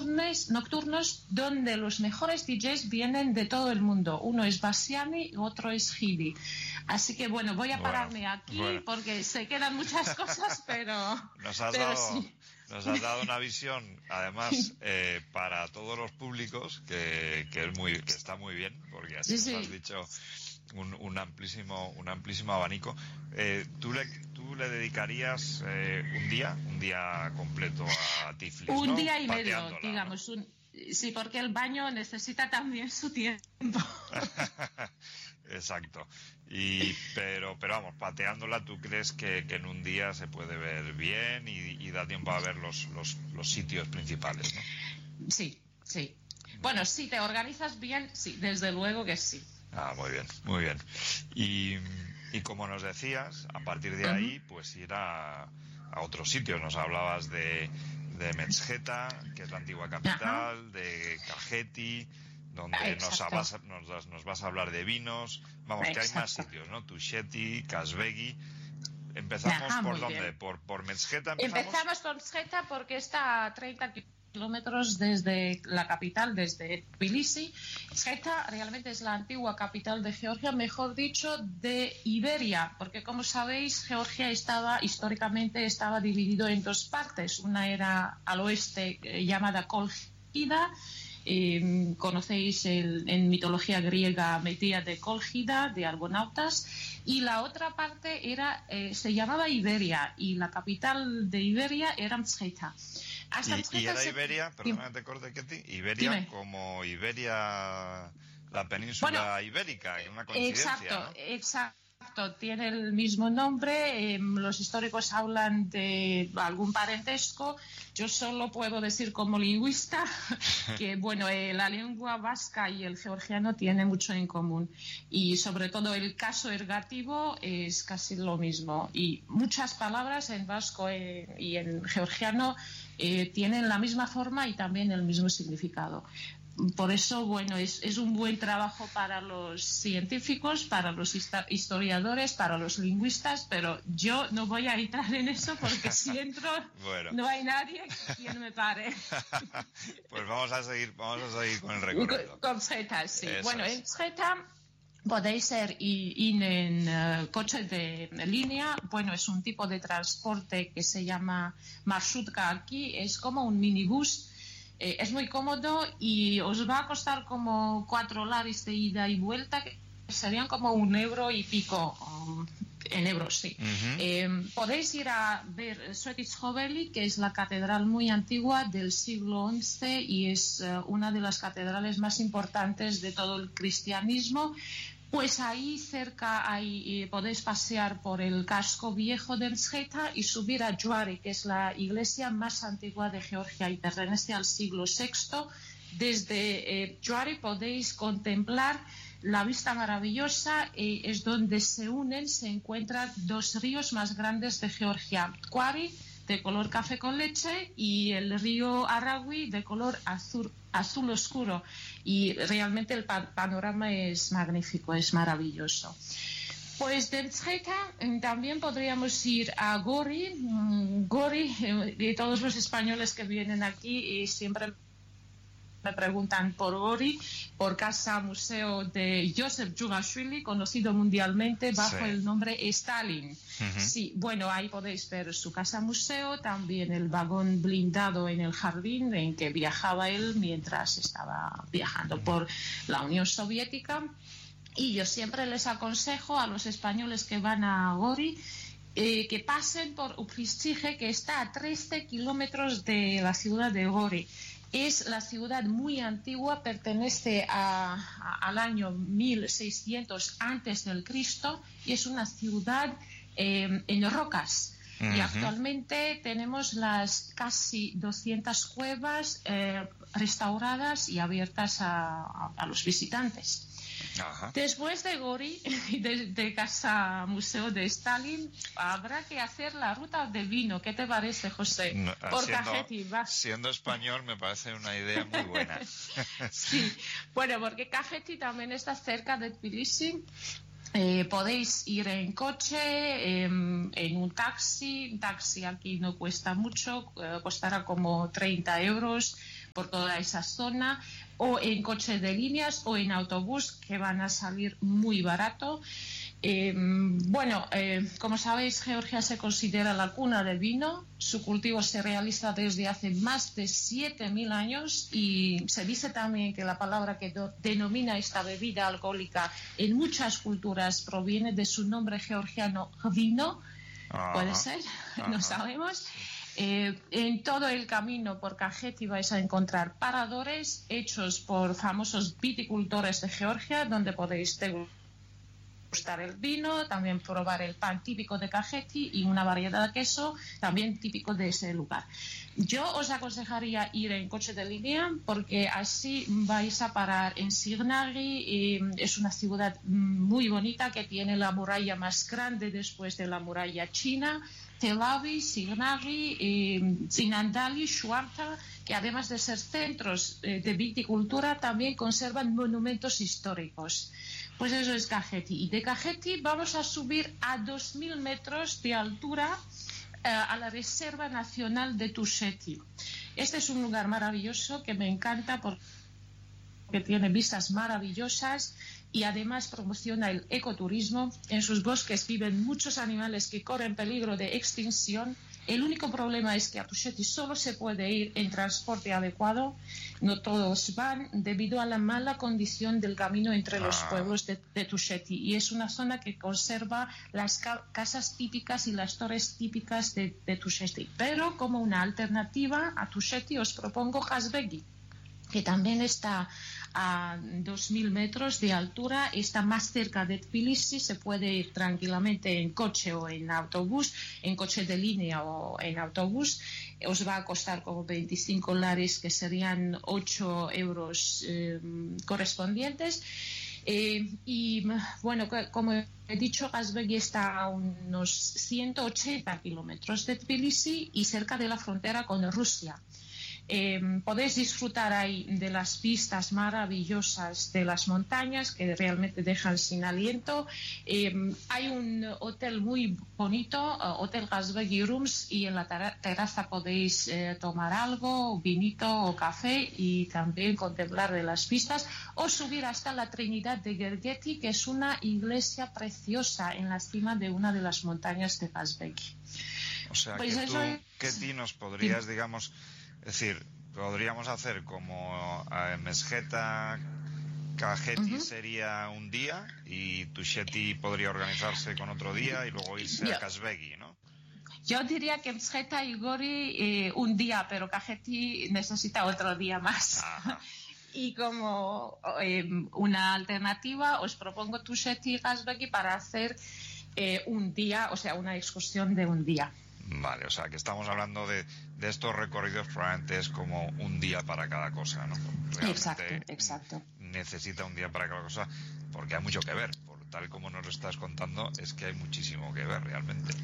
nocturnos donde los mejores DJs vienen de todo el mundo. Uno es Bassiani y otro es Gili. Así que bueno, voy a pararme aquí porque se quedan muchas cosas, pero nos has dado una visión, además, para todos los públicos, que está muy bien, porque así nos has dicho un amplísimo abanico. ¿Tú le dedicarías un día completo a Tiflis? Un día y medio, digamos. ¿No? Sí, porque el baño necesita también su tiempo. Exacto. Pero vamos, pateándola, ¿tú crees que en un día se puede ver bien y da tiempo a ver los sitios principales, ¿no? Sí. Bueno, si te organizas bien, sí, desde luego que sí. Muy bien. Y como nos decías, a partir de ahí, pues ir a otros sitios. Nos hablabas de Metsgeta, que es la antigua capital, de Kajeeti, donde nos vas a hablar de vinos. Vamos, que hay más sitios, ¿no? Tusheti, Kashbegi. ¿Empezamos por dónde? ¿Por Metsgeta? Empezamos por Metsgeta porque está a 30 kilómetros desde la capital, desde Tbilisi. Metsgeta realmente es la antigua capital de Georgia, mejor dicho, de Iberia, porque como sabéis, Georgia históricamente estaba dividido en dos partes. Una era al oeste llamada Kolchida. Conocéis en mitología griega Medea de Cólgida, de argonautas, y la otra parte se llamaba Iberia, y la capital de Iberia era Mtsgeta. Y era Iberia, perdona que te corte, Ketty, Iberia como Iberia, la península ibérica, es una coincidencia, Exacto, tiene el mismo nombre. Los históricos hablan de algún parentesco. Yo solo puedo decir como lingüista que la lengua vasca y el georgiano tienen mucho en común, y sobre todo el caso ergativo es casi lo mismo, y muchas palabras en vasco y en georgiano tienen la misma forma y también el mismo significado. Por eso, es un buen trabajo para los científicos, para los historiadores, para los lingüistas, pero yo no voy a entrar en eso porque si entro no hay nadie quien me pare. Pues vamos a seguir con el recorrido. Con Mtsgeta, sí. En Mtsgeta podéis ir en coche de línea. Es un tipo de transporte que se llama marshutka aquí, es como un minibús. Es muy cómodo y os va a costar como 4 laris de ida y vuelta, que serían como €1 y pico, en euros, sí. Podéis ir a ver Svetitz-Hoveli, que es la catedral muy antigua del siglo XI y es una de las catedrales más importantes de todo el cristianismo. Pues ahí cerca podéis pasear por el casco viejo de Mtsgeta y subir a Juari, que es la iglesia más antigua de Georgia y pertenece al siglo VI. Desde Juari podéis contemplar la vista maravillosa, es donde se encuentran 2 ríos más grandes de Georgia, Kuari, de color café con leche, y el río Aragui, de color azul oscuro, y realmente el panorama es magnífico, es maravilloso. Pues de Mtsgeta también podríamos ir a Gori. Y todos los españoles que vienen aquí y siempre me preguntan por Gori, por casa museo de Joseph Jugashvili, conocido mundialmente bajo el nombre Stalin. Sí, ahí podéis ver su casa museo, también el vagón blindado en el jardín en que viajaba él mientras estaba viajando por la Unión Soviética. Y yo siempre les aconsejo a los españoles que van a Gori que pasen por Upristije, que está a 13 kilómetros de la ciudad de Gori. Es la ciudad muy antigua, pertenece al año 1600 antes del Cristo, y es una ciudad en rocas. Y actualmente tenemos las casi 200 cuevas restauradas y abiertas a los visitantes. Después de Gori, de casa museo de Stalin, habrá que hacer la ruta de vino. ¿Qué te parece, José? Por Kajeeti. Siendo español me parece una idea muy buena. Sí, porque Kajeeti también está cerca de Tbilisi. Podéis ir en coche, en un taxi. Un taxi aquí no cuesta mucho, costará como 30 euros. por toda esa zona, o en coche de líneas o en autobús, que van a salir muy barato. Como sabéis, Georgia se considera la cuna del vino. Su cultivo se realiza desde hace más de 7.000 años y se dice también que la palabra que denomina esta bebida alcohólica en muchas culturas proviene de su nombre georgiano vino. Puede ser, no sabemos. En todo el camino por Kakheti vais a encontrar paradores hechos por famosos viticultores de Georgia, donde podéis degustar el vino, también probar el pan típico de Kakheti y una variedad de queso también típico de ese lugar. Yo os aconsejaría ir en coche de línea porque así vais a parar en Signagi. Es una ciudad muy bonita que tiene la muralla más grande después de la muralla china. Tel Aviv, Signagi, Zinandali, Shuarta, que además de ser centros de viticultura también conservan monumentos históricos. Pues eso es Kakheti. Y de Kakheti vamos a subir a 2.000 metros de altura a la Reserva Nacional de Tusheti. Este es un lugar maravilloso que me encanta porque tiene vistas maravillosas y además promociona el ecoturismo. En sus bosques viven muchos animales que corren peligro de extinción. El único problema es que a Tusheti solo se puede ir en transporte adecuado. No todos van debido a la mala condición del camino entre los pueblos de Tusheti. Y es una zona que conserva las casas típicas y las torres típicas de Tusheti. Pero como una alternativa a Tusheti os propongo Kazbegi, que también está a 2.000 metros de altura, está más cerca de Tbilisi, se puede ir tranquilamente en coche o en autobús, en coche de línea o en autobús. Os va a costar como 25 lares, que serían 8 euros correspondientes. Como he dicho, Kazbegi está a unos 180 kilómetros de Tbilisi y cerca de la frontera con Rusia. Podéis disfrutar ahí de las vistas maravillosas de las montañas que realmente dejan sin aliento. Hay un hotel muy bonito, Hotel Kazbegi Rooms, y en la terraza podéis tomar algo, vinito o café, y también contemplar de las vistas o subir hasta la Trinidad de Gergeti, que es una iglesia preciosa en la cima de una de las montañas de Kazbegi. O sea, pues que tú, Ketty, nos podrías, digamos... Es decir, podríamos hacer como Mesgeta, Kakheti sería un día y Tusheti podría organizarse con otro día y luego irse a Kazbegi, ¿no? Yo diría que Mesgeta y Gori un día, pero Kakheti necesita otro día más. Y como una alternativa os propongo Tusheti y Kazbegi para hacer un día, o sea, una excursión de un día. Vale, o sea, que estamos hablando de estos recorridos, probablemente es como un día para cada cosa, ¿no? Exacto. Necesita un día para cada cosa, porque hay mucho que ver. Por tal como nos lo estás contando, es que hay muchísimo que ver realmente.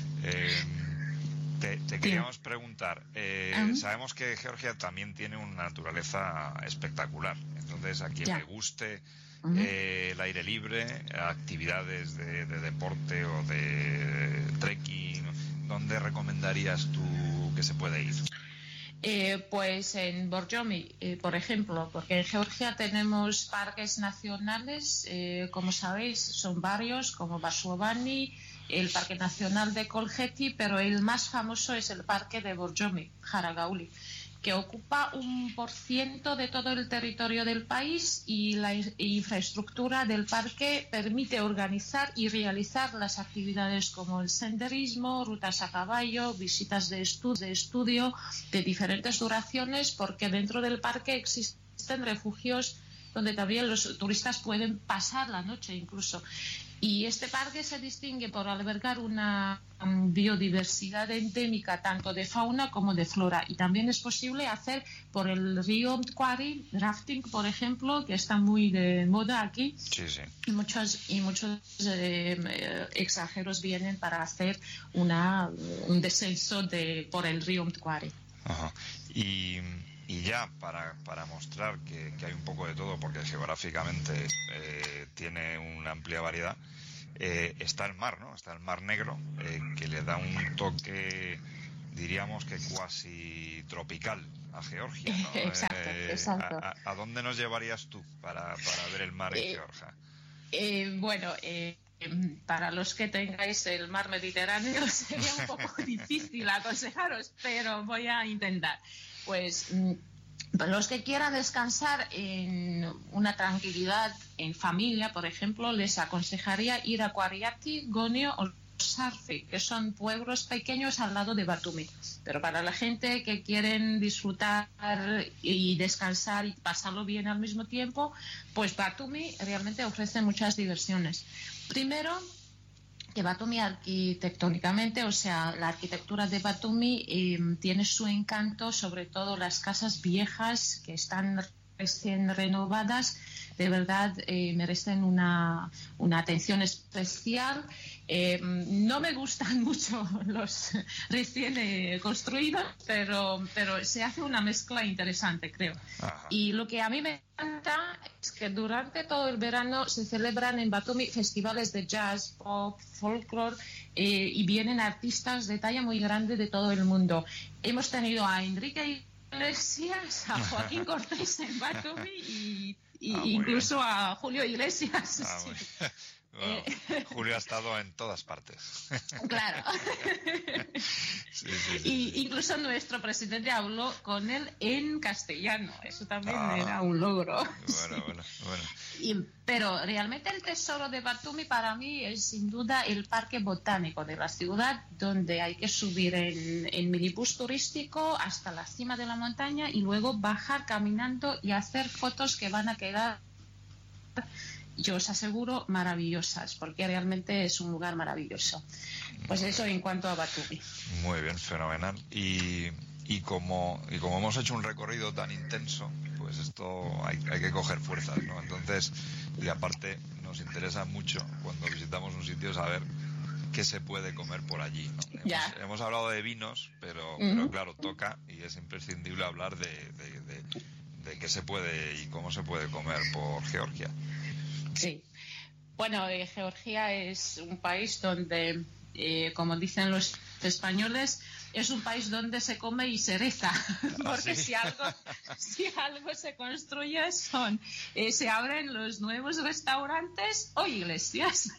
Te queríamos preguntar, sabemos que Georgia también tiene una naturaleza espectacular. Entonces, a quien le guste el aire libre, actividades de deporte o de trekking, ¿dónde recomendarías tú que se puede ir? Pues en Borjomi, por ejemplo, porque en Georgia tenemos parques nacionales, como sabéis, son varios, como Bashuovani, el Parque Nacional de Kolkheti, pero el más famoso es el Parque de Borjomi, Jaragauli, que ocupa 1% de todo el territorio del país, y la infraestructura del parque permite organizar y realizar las actividades como el senderismo, rutas a caballo, visitas de estudio de diferentes duraciones, porque dentro del parque existen refugios donde también los turistas pueden pasar la noche incluso. Y este parque se distingue por albergar una biodiversidad endémica tanto de fauna como de flora, y también es posible hacer por el río Mtquari rafting, por ejemplo, que está muy de moda aquí. Sí. Y muchos extranjeros vienen para hacer un descenso por el río Mtquari. Ajá. Y ya para mostrar que hay un poco de todo, porque geográficamente tiene una amplia variedad, está el mar, ¿no? Está el Mar Negro, que le da un toque, diríamos que cuasi tropical a Georgia, ¿no? Exacto. ¿A dónde nos llevarías tú para ver el mar en Georgia? Para los que tengáis el mar Mediterráneo sería un poco difícil aconsejaros, pero voy a intentar. Pues los que quieran descansar en una tranquilidad en familia, por ejemplo, les aconsejaría ir a Quariati, Gonio o Sarfi, que son pueblos pequeños al lado de Batumi. Pero para la gente que quieren disfrutar y descansar y pasarlo bien al mismo tiempo, pues Batumi realmente ofrece muchas diversiones. Primero, que Batumi arquitectónicamente, o sea, la arquitectura de Batumi tiene su encanto, sobre todo las casas viejas que están recién renovadas, de verdad merecen una atención especial. No me gustan mucho los recién construidos, pero se hace una mezcla interesante, creo. Ajá. Y lo que a mí me encanta es que durante todo el verano se celebran en Batumi festivales de jazz, pop, folklore, y vienen artistas de talla muy grande de todo el mundo. Hemos tenido a Enrique Iglesias, a Joaquín Cortés en Batumi y incluso bien. A Julio Iglesias. Sí. Bueno, Julio ha estado en todas partes. Claro. Sí. Incluso nuestro presidente habló con él en castellano. Eso también era un logro. Bueno. Pero realmente el tesoro de Batumi para mí es sin duda el parque botánico de la ciudad, donde hay que subir en minibús turístico hasta la cima de la montaña y luego bajar caminando y hacer fotos que van a quedar, yo os aseguro, maravillosas, porque realmente es un lugar maravilloso. Pues eso en cuanto a Batumi. Muy bien, fenomenal. Y como hemos hecho un recorrido tan intenso, pues esto hay que coger fuerzas, ¿no? Entonces, y aparte nos interesa mucho cuando visitamos un sitio saber qué se puede comer por allí, ¿no? Hemos hablado de vinos, pero claro, toca y es imprescindible hablar de qué se puede y cómo se puede comer por Georgia. Sí. Bueno, Georgia es un país donde, como dicen los españoles, es un país donde se come y se reza. Porque si algo se construye se abren los nuevos restaurantes o iglesias.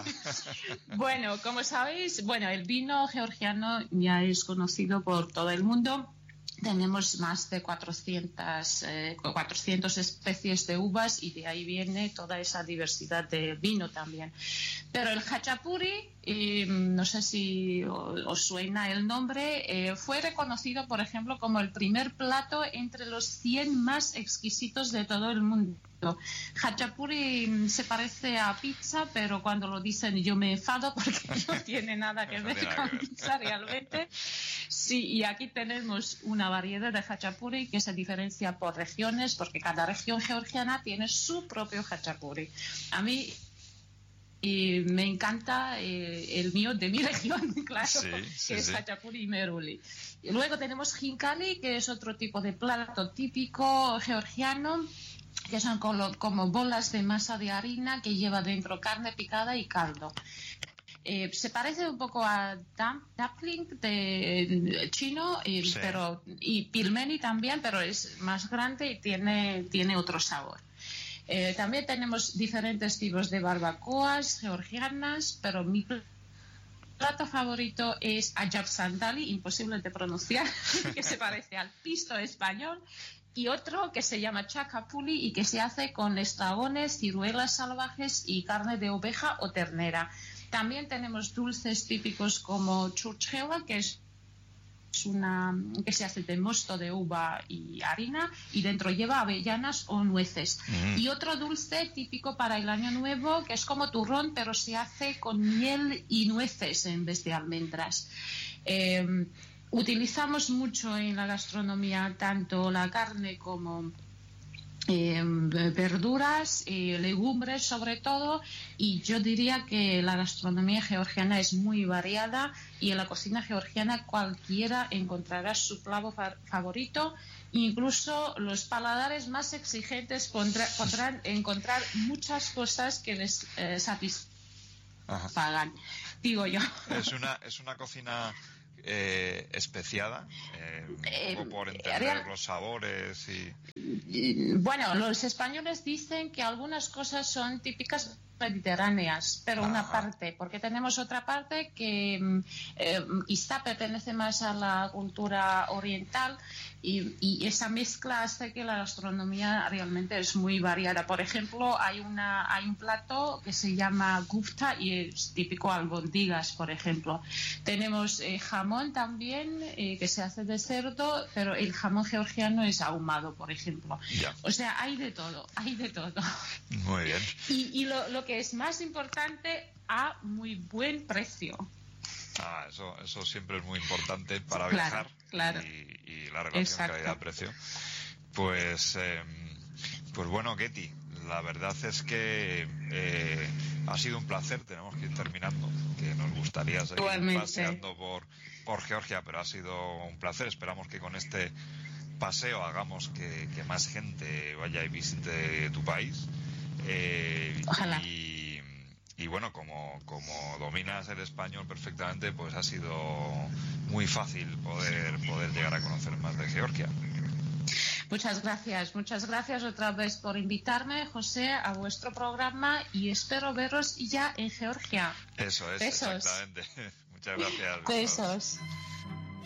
Bueno, como sabéis, el vino georgiano ya es conocido por todo el mundo. Tenemos más de 400 especies de uvas y de ahí viene toda esa diversidad de vino también. Pero el hachapuri, no sé si os suena el nombre, fue reconocido, por ejemplo, como el primer plato entre los 100 más exquisitos de todo el mundo. Hachapuri se parece a pizza, pero cuando lo dicen yo me enfado porque no tiene nada que ver con pizza realmente. Sí, y aquí tenemos una variedad de hachapuri que se diferencia por regiones, porque cada región georgiana tiene su propio hachapuri. A mí me encanta el mío de mi región, claro, que es hachapuri y meruli. Y luego tenemos hinkali, que es otro tipo de plato típico georgiano, que son como bolas de masa de harina que lleva dentro carne picada y caldo. Se parece un poco a dumpling de chino, y pilmeni también, pero es más grande y tiene otro sabor. También tenemos diferentes tipos de barbacoas georgianas, pero mi plato favorito es ajab sandali, imposible de pronunciar, que se parece al pisto español, y otro que se llama chakapuli y que se hace con estragones, ciruelas salvajes y carne de oveja o ternera. También tenemos dulces típicos como churchela, que se hace de mosto de uva y harina y dentro lleva avellanas o nueces. Y otro dulce típico para el año nuevo que es como turrón, pero se hace con miel y nueces en vez de almendras. Utilizamos mucho en la gastronomía tanto la carne como verduras, legumbres sobre todo, y yo diría que la gastronomía georgiana es muy variada y en la cocina georgiana cualquiera encontrará su plato favorito. Incluso los paladares más exigentes podrán encontrar muchas cosas que les satisfagan, digo yo. Es una cocina especiada, un poco por entender los sabores y... Bueno, los españoles dicen que algunas cosas son típicas mediterráneas, pero una parte, porque tenemos otra parte que quizá pertenece más a la cultura oriental y esa mezcla hace que la gastronomía realmente es muy variada. Por ejemplo, hay un plato que se llama gufta y es típico albóndigas, por ejemplo. Tenemos jamón también que se hace de cerdo, pero el jamón georgiano es ahumado, por ejemplo. Ya. O sea, hay de todo, hay de todo. Muy bien. Y lo que es más importante, a muy buen precio. Eso siempre es muy importante para viajar. Claro. Y la relación calidad-precio. Pues bueno, Ketty, la verdad es que ha sido un placer. Tenemos que ir terminando, que nos gustaría seguir paseando por Georgia, pero ha sido un placer. Esperamos que con este paseo hagamos que más gente vaya y visite tu país. Ojalá. Y bueno, como dominas el español perfectamente, pues ha sido muy fácil poder llegar a conocer más de Georgia. Muchas gracias otra vez por invitarme, José, a vuestro programa y espero veros ya en Georgia. Eso es, Besos. exactamente. Muchas gracias. Besos.